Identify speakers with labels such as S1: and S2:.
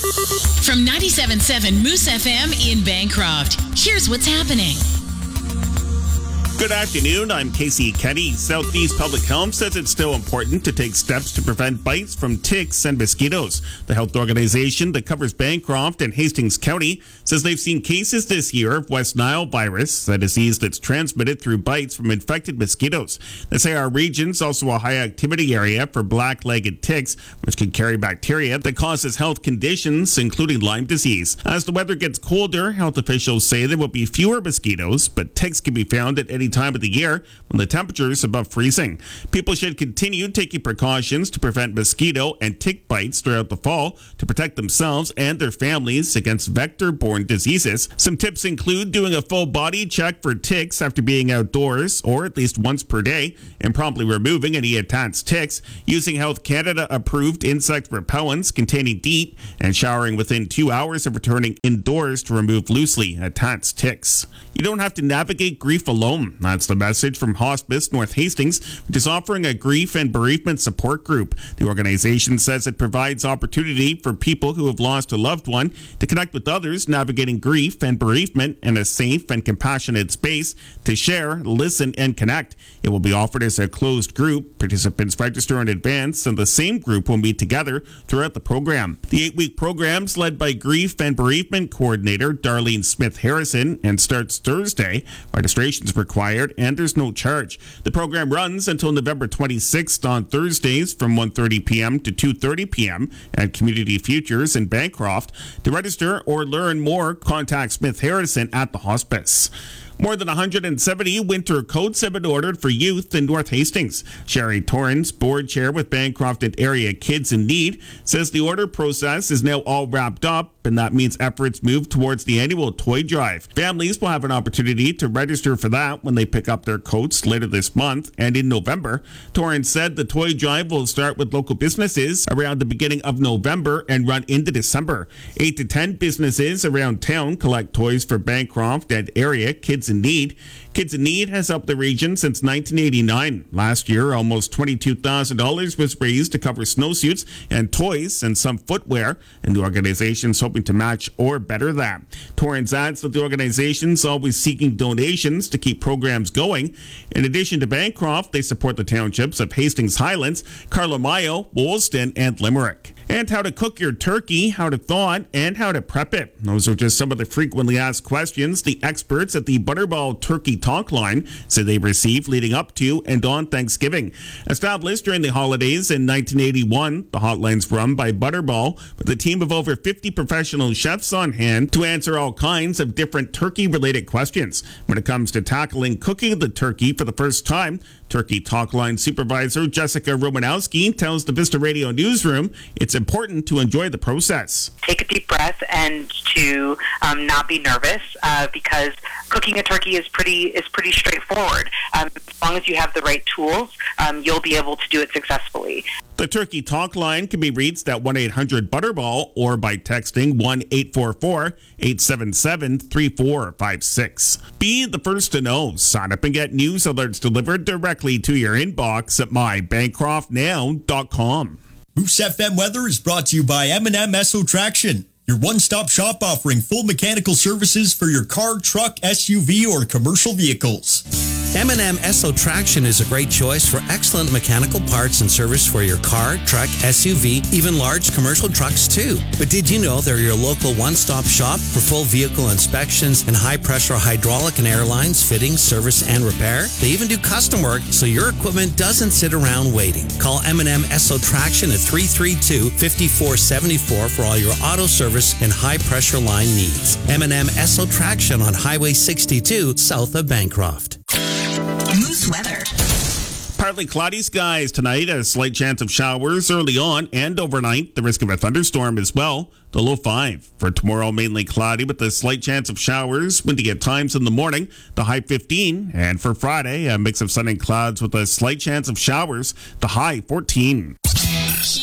S1: From 97.7 Moose FM in Bancroft, here's what's happening.
S2: Good afternoon, I'm Casey Kenny. Southeast Public Health says it's still important to take steps to prevent bites from ticks and mosquitoes. The health organization that covers Bancroft and Hastings County says they've seen cases this year of West Nile virus, a disease that's transmitted through bites from infected mosquitoes. They say our region's also a high activity area for black-legged ticks, which can carry bacteria that causes health conditions, including Lyme disease. As the weather gets colder, health officials say there will be fewer mosquitoes, but ticks can be found at any time of the year when the temperature is above freezing. People should continue taking precautions to prevent mosquito and tick bites throughout the fall to protect themselves and their families against vector-borne diseases. Some tips include doing a full body check for ticks after being outdoors, or at least once per day, and promptly removing any attached ticks, using Health Canada approved insect repellents containing DEET, and showering within 2 hours of returning indoors to remove loosely attached ticks. You don't have to navigate grief alone. That's the message from Hospice North Hastings, which is offering a grief and bereavement support group. The organization says it provides opportunity for people who have lost a loved one to connect with others navigating grief and bereavement in a safe and compassionate space to share, listen, and connect. It will be offered as a closed group. Participants register in advance, and the same group will meet together throughout the program. The 8-week program's led by Grief and Bereavement Coordinator Darlene Smith Harrison and starts Thursday. Registration is required and there's no charge. The program runs until November 26th on Thursdays from 1:30 p.m. to 2:30 p.m. at Community Futures in Bancroft. To register or learn more, contact Smith Harrison at the hospice. More than 170 winter coats have been ordered for youth in North Hastings. Sherry Torrance, board chair with Bancroft and Area Kids in Need, says the order process is now all wrapped up, and that means efforts move towards the annual toy drive. Families will have an opportunity to register for that when they pick up their coats later this month and in November. Torrance said the toy drive will start with local businesses around the beginning of November and run into December. 8 to 10 businesses around town collect toys for Bancroft and Area Kids in Need. Kids in Need has helped the region since 1989. Last year, almost $22,000 was raised to cover snowsuits and toys and some footwear, and the organization is hoping to match or better that. Torrance adds that the organization is always seeking donations to keep programs going. In addition to Bancroft, they support the townships of Hastings Highlands, Carlamayo, Wolston, and Limerick. And how to cook your turkey, how to thaw it, and how to prep it. Those are just some of the frequently asked questions the experts at the Butterball Turkey Talk Line say they received leading up to and on Thanksgiving. Established during the holidays in 1981, the hotline's run by Butterball with a team of over 50 professional chefs on hand to answer all kinds of different turkey-related questions. When it comes to tackling cooking the turkey for the first time, Turkey Talk Line supervisor Jessica Romanowski tells the Vista Radio newsroom it's important to enjoy the process.
S3: Take a deep breath and to not be nervous because cooking a turkey is pretty straightforward. As long as you have the right tools, you'll be able to do it successfully.
S2: The Turkey Talk Line can be reached at 1-800-BUTTERBALL or by texting 1-844-877-3456. Be the first to know. Sign up and get news alerts delivered directly to your inbox at mybancroftnow.com.
S4: Moose FM weather is brought to you by M&M Esso Traction, your one-stop shop offering full mechanical services for your car, truck, SUV, or commercial vehicles.
S5: M&M Esso Traction is a great choice for excellent mechanical parts and service for your car, truck, SUV, even large commercial trucks too. But did you know they're your local one-stop shop for full vehicle inspections and high-pressure hydraulic and airlines, fittings, service, and repair? They even do custom work so your equipment doesn't sit around waiting. Call M&M Esso Traction at 332-5474 for all your auto service and high-pressure line needs. M&M Esso Traction on Highway 62 south of Bancroft.
S1: Moose weather.
S2: Partly cloudy skies tonight, a slight chance of showers early on and overnight. The risk of a thunderstorm as well. The low 5. For tomorrow, mainly cloudy with a slight chance of showers, windy at times in the morning. The high 15. And for Friday, a mix of sun and clouds with a slight chance of showers. The high 14.